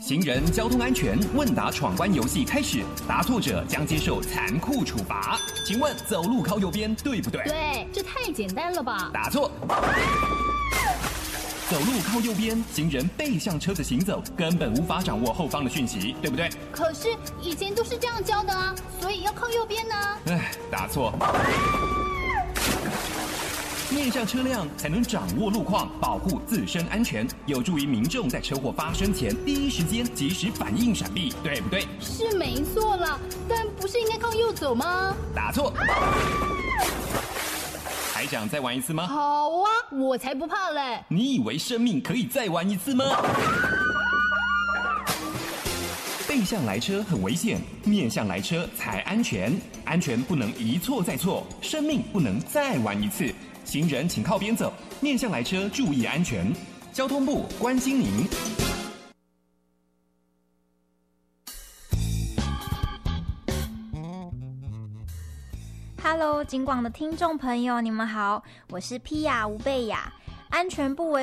行人交通安全问答闯关游戏开始，答错者将接受残酷处罚。请问走路靠右边对不对？ 对，这太简单了吧？ 答错。走路靠右边，行人背向车子行走，根本无法掌握后方的讯息，对不对？ 可是以前都是这样教的啊，所以要靠右边呢。 答错。面向车辆才能掌握路况，保护自身安全，有助于民众在车祸发生前第一时间及时反应闪避，对不对？ 是没错啦，但不是应该靠右走吗？ 答错。还想再玩一次吗？ 好啊，我才不怕嘞！ 你以为生命可以再玩一次吗？背向来车很危险，面向来车才安全。安全不能一错再错，生命不能再玩一次。行人请靠边走，面向来车注意安全。交通部关心您。 Hello， 警广的听众朋友，你们好，我是 Pia 吴贝雅。安全不为